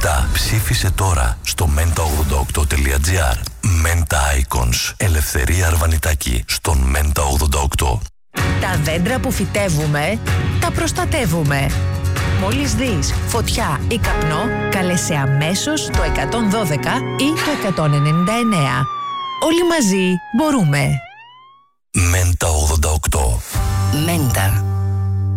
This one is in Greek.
λεπτά. Ψήφισε τώρα στο menta88.gr. Menta Icons. Ελευθερία Αρβανιτάκη στον Menta 88. Τα δέντρα που φυτεύουμε, τα προστατεύουμε. Μόλις δεις φωτιά ή καπνό, κάλεσε αμέσως το 112 ή το 199. Όλοι μαζί μπορούμε. Menta 88. Μέντα.